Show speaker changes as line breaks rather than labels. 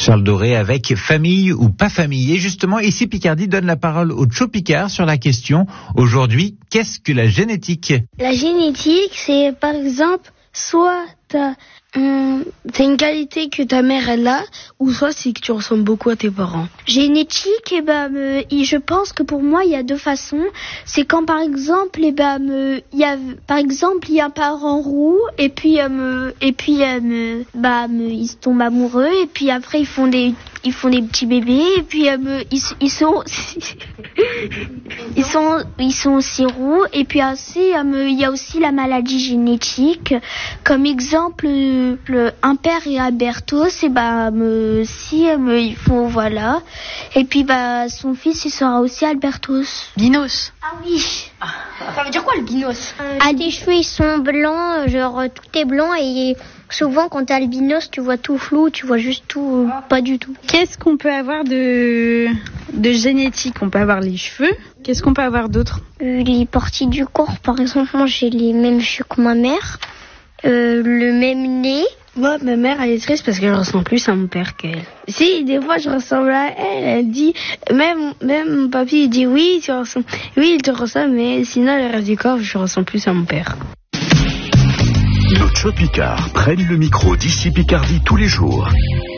Charles Doré avec famille ou pas famille. Et justement, ici Picardie donne la parole au Tcho Picard sur la question aujourd'hui, qu'est-ce que la génétique ?
La génétique, c'est par exemple, soit t'as une qualité que ta mère elle a, ou soit c'est que tu ressembles beaucoup à tes parents. Génétique, je pense que pour moi il y a deux façons. C'est quand par exemple, il y a un parent roux et puis ils se tombent amoureux et puis après ils font des petits bébés et puis ils sont aussi roux et puis aussi il y a aussi la maladie génétique. Comme exemple, un père et Albertos, et ils font voilà. Et puis son fils il sera aussi Albertos.
Binos.
Ah oui.
Ça veut dire quoi le binos?
Tes cheveux ils sont blancs, genre tout est blanc et souvent quand t'es albinos tu vois tout flou, tu vois juste tout pas du tout.
Qu'est-ce qu'on peut avoir de génétique? On peut avoir les cheveux. Qu'est-ce qu'on peut avoir d'autre?
Les parties du corps, par exemple, moi j'ai les mêmes cheveux que ma mère, le même nez.
Moi, ma mère, elle est triste parce qu'elle ressemble plus à mon père qu'elle. Si, des fois, je ressemble à elle. Elle dit, même mon papy, il dit oui, il te ressemble, mais sinon, le reste du corps, je ressemble plus à mon père.
Nos Tcho Picards prennent le micro d'ici Picardie tous les jours.